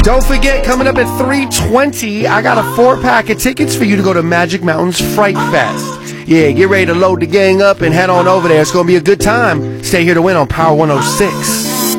Don't forget, coming up at 3:20, I got a 4-pack of tickets for you to go to Magic Mountain's Fright Fest. Yeah, get ready to load the gang up and head on over there. It's going to be a good time. Stay here to win on Power 106.